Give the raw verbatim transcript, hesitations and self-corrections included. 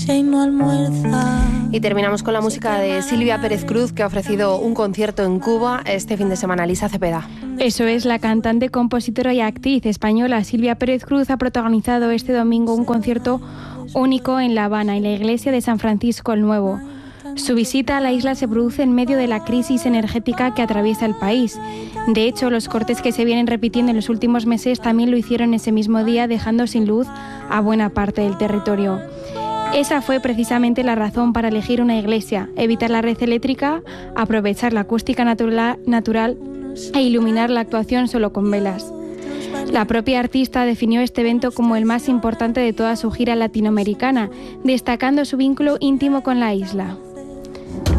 y no almuerza. Y terminamos con la música de Silvia Pérez Cruz, que ha ofrecido un concierto en Cuba este fin de semana. Lisa Cepeda. Eso es, la cantante, compositora y actriz española Silvia Pérez Cruz ha protagonizado este domingo un concierto único en La Habana, en la iglesia de San Francisco el Nuevo. Su visita a la isla se produce en medio de la crisis energética que atraviesa el país. De hecho, los cortes que se vienen repitiendo en los últimos meses también lo hicieron ese mismo día, dejando sin luz a buena parte del territorio. Esa fue precisamente la razón para elegir una iglesia: evitar la red eléctrica, aprovechar la acústica natural, natural e iluminar la actuación solo con velas. La propia artista definió este evento como el más importante de toda su gira latinoamericana, destacando su vínculo íntimo con la isla.